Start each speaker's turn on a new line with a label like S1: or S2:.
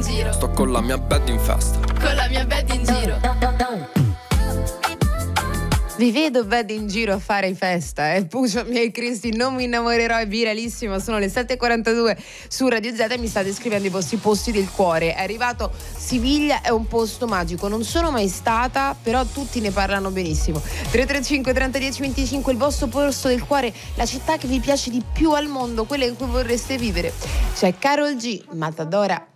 S1: in giro.
S2: Sto con la mia bed in festa.
S1: Con la mia bed in giro.
S3: Vi vedo bad in giro a fare festa, Puccio e Cristi, non mi innamorerò, è viralissimo. Sono le 7:42 su Radio Z e mi state scrivendo i vostri posti del cuore. È arrivato Siviglia, è un posto magico, non sono mai stata, però tutti ne parlano benissimo. 335 30 10 25, il vostro posto del cuore, la città che vi piace di più al mondo, quella in cui vorreste vivere. C'è Karol G, Matadora.